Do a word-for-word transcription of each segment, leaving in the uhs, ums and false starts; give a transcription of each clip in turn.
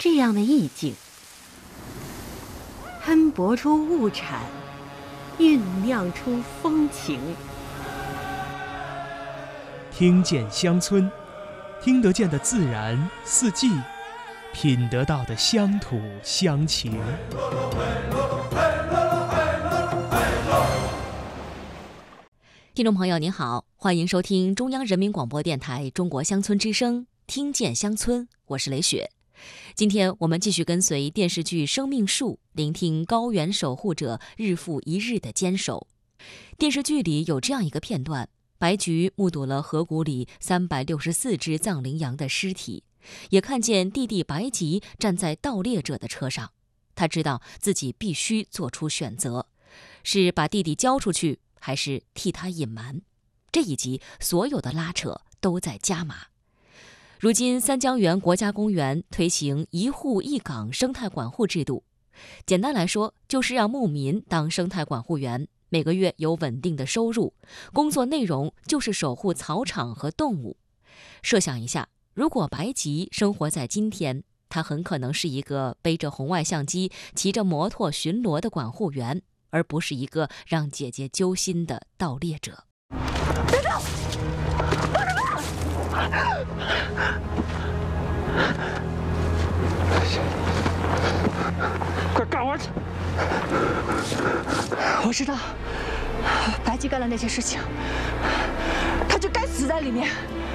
这样的意境，喷薄出物产，酝酿出风情。 听见乡村，听得见的自然四季，品得到的乡土乡情。 听众朋友您好，欢迎收听中央人民广播电台中国乡村之声，听见乡村，我是雷雪。今天我们继续跟随电视剧《生命树》，聆听高原守护者日复一日的坚守。电视剧里有这样一个片段，白菊目睹了河谷里三百六十四只藏羚羊的尸体，也看见弟弟白吉站在盗猎者的车上。他知道自己必须做出选择，是把弟弟交出去，还是替他隐瞒。这一集所有的拉扯都在加码。如今三江源国家公园推行一户一岗生态管护制度，简单来说就是让牧民当生态管护员，每个月有稳定的收入，工作内容就是守护草场和动物。设想一下，如果白吉生活在今天，他很可能是一个背着红外相机骑着摩托巡逻的管护员，而不是一个让姐姐揪心的盗猎者。 别动！放什么？ 快干活去！ 我知道，白吉干了那些事情，他就该死在里面。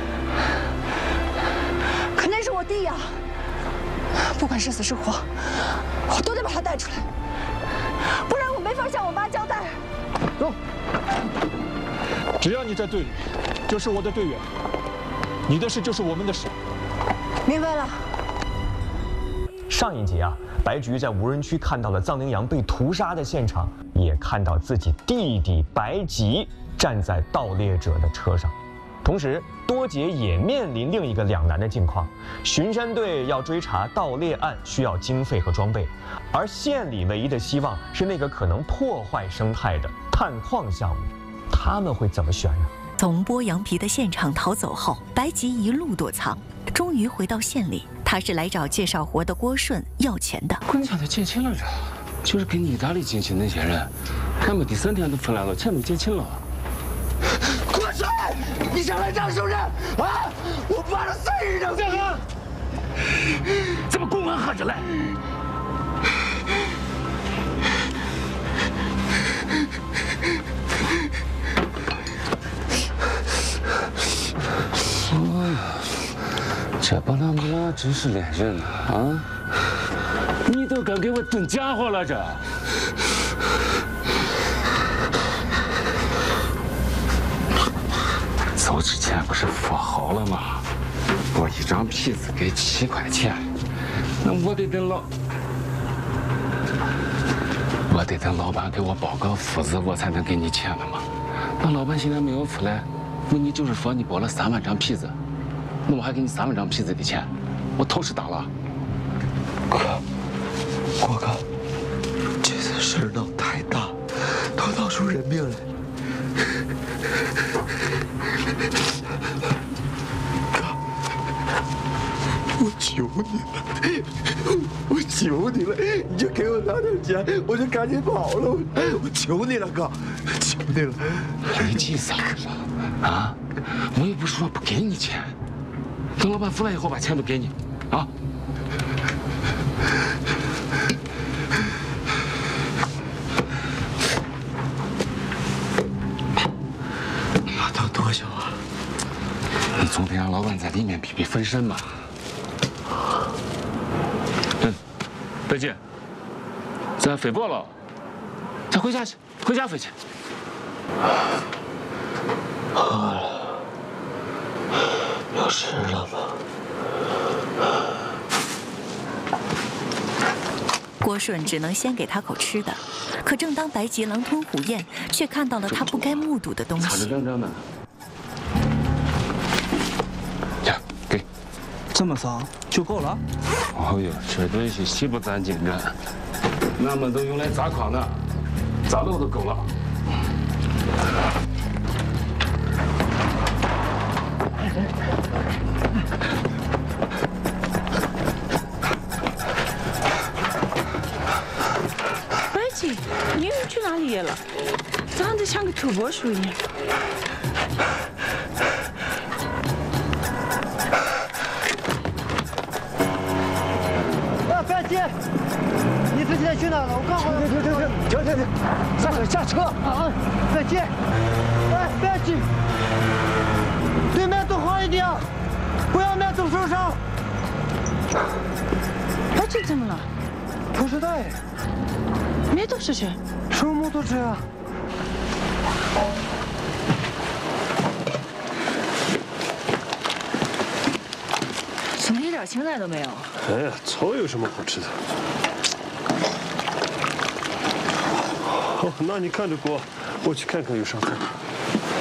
可那是我弟呀，不管是死是活，我都得把他带出来，不然我没法向我妈交代。 走！只要你在队里，就是我的队员，你的事就是我们的事。 明白了。 上一集啊，白菊在无人区看到了藏羚羊被屠杀的现场，也看到自己弟弟白吉站在盗猎者的车上。同时，多杰也面临另一个两难的境况：巡山队要追查盗猎案，需要经费和装备，而县里唯一的希望是那个可能破坏生态的探矿项目。他们会怎么选呢？ 从剥羊皮的现场逃走后，白吉一路躲藏，终于回到县里。他是来找介绍活的郭顺要钱的。 跟家的借钱了，这就是跟你意大利进去那些人，他们第三天都回来了，钱都结清了。 郭顺，你想来张守仁啊？我把他碎扔这个！ 怎么公安喊着来？哎呀，这帮他们俩真是连人呐！啊，你都敢给我炖家伙了这！走之前不是说好了吗？我一张坯子给七块钱，那我得等老，我得等老板给我包个夫子，我才能给你钱的嘛。那老板现在没有出来。那你就是说你包了三万张坯子，那我还给你三万张坯子的钱，我头是打了。 哥，郭哥，这次事闹太大，都闹出人命来。哥，我求你了，我求你了，你就给我拿点钱，我就赶紧跑了。我求你了，哥，求你了。 没急啥子啊？我又不是说不给你钱，等老板出来以后把钱都给你，啊？ 要等多久啊？ 你总得让老板在里面避避分身嘛。嗯，白姐，咱飞过了，咱回家去，回家飞去。 饿了，有吃了吗？ 郭顺只能先给他口吃的，可正当白吉狼吞虎咽，却看到了他不该目睹的东西。 擦着整整的。呀，给。 这么脏就够了？ 哦呦，这东西洗不干净着，俺们都用来砸矿的，砸漏都够了。 哪里了？长得像个土拨鼠一样。 啊，别急，你之前去哪了？我刚好。停停停停停停停，下车下车！啊啊，别急，哎，别急，对面走好一点，不要面走受伤。 哎，这怎么了？ 不知道哎。 没多少钱。 什么摩托车啊？ 怎么一点青菜都没有？ 哎呀，草有什么好吃的？哦，那你看着锅，我去看看有啥菜。